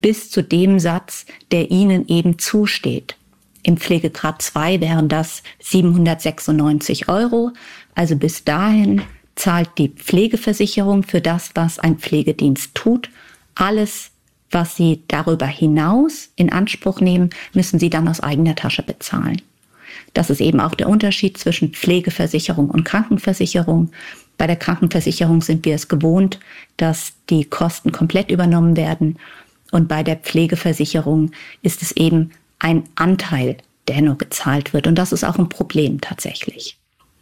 bis zu dem Satz, der ihnen eben zusteht. Im Pflegegrad 2 wären das 796 €. Also bis dahin zahlt die Pflegeversicherung für das, was ein Pflegedienst tut. Alles, was sie darüber hinaus in Anspruch nehmen, müssen sie dann aus eigener Tasche bezahlen. Das ist eben auch der Unterschied zwischen Pflegeversicherung und Krankenversicherung. Bei der Krankenversicherung sind wir es gewohnt, dass die Kosten komplett übernommen werden. Und bei der Pflegeversicherung ist es eben ein Anteil, der nur gezahlt wird. Und das ist auch ein Problem tatsächlich.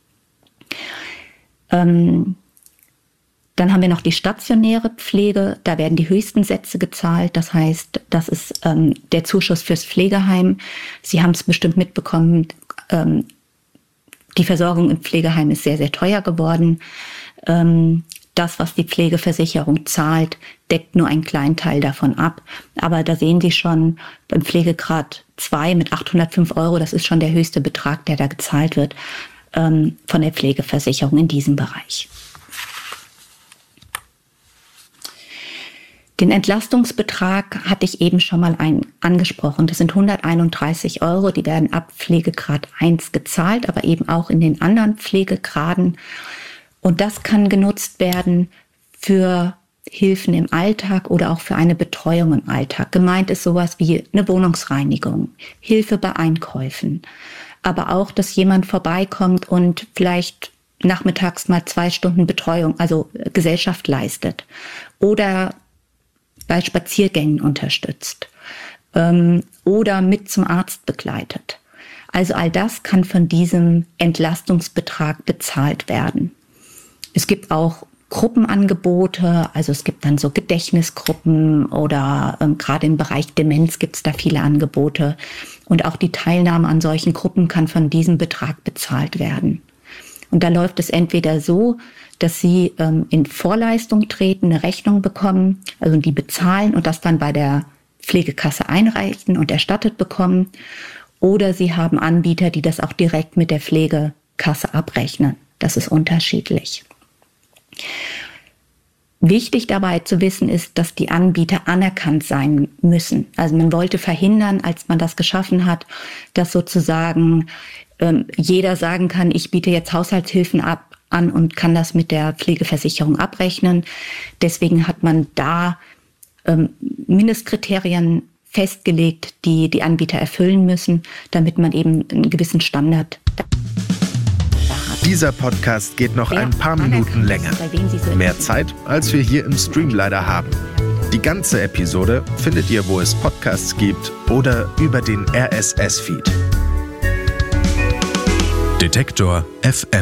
Dann haben wir noch die stationäre Pflege. Da werden die höchsten Sätze gezahlt. Das heißt, das ist der Zuschuss fürs Pflegeheim. Sie haben es bestimmt mitbekommen, die Versorgung im Pflegeheim ist sehr, sehr teuer geworden. Das, was die Pflegeversicherung zahlt, deckt nur einen kleinen Teil davon ab. Aber da sehen Sie schon, beim Pflegegrad 2 mit 805 €, das ist schon der höchste Betrag, der da gezahlt wird von der Pflegeversicherung in diesem Bereich. Den Entlastungsbetrag hatte ich eben schon mal angesprochen. Das sind 131 €, die werden ab Pflegegrad 1 gezahlt, aber eben auch in den anderen Pflegegraden. Und das kann genutzt werden für Hilfen im Alltag oder auch für eine Betreuung im Alltag. Gemeint ist sowas wie eine Wohnungsreinigung, Hilfe bei Einkäufen, aber auch, dass jemand vorbeikommt und vielleicht nachmittags mal 2 Stunden Betreuung, also Gesellschaft leistet oder bei Spaziergängen unterstützt oder mit zum Arzt begleitet. Also all das kann von diesem Entlastungsbetrag bezahlt werden. Es gibt auch Gruppenangebote, also es gibt dann so Gedächtnisgruppen oder gerade im Bereich Demenz gibt es da viele Angebote. Und auch die Teilnahme an solchen Gruppen kann von diesem Betrag bezahlt werden. Und da läuft es entweder so, dass Sie in Vorleistung treten, eine Rechnung bekommen, also die bezahlen und das dann bei der Pflegekasse einreichen und erstattet bekommen. Oder Sie haben Anbieter, die das auch direkt mit der Pflegekasse abrechnen. Das ist unterschiedlich. Wichtig dabei zu wissen ist, dass die Anbieter anerkannt sein müssen. Also man wollte verhindern, als man das geschaffen hat, dass sozusagen jeder sagen kann, ich biete jetzt Haushaltshilfen an und kann das mit der Pflegeversicherung abrechnen. Deswegen hat man da Mindestkriterien festgelegt, die die Anbieter erfüllen müssen, damit man eben einen gewissen Standard hat. Dieser Podcast geht noch ein paar Minuten länger. Mehr Zeit, als wir hier im Stream leider haben. Die ganze Episode findet ihr, wo es Podcasts gibt oder über den RSS-Feed. Detektor FM.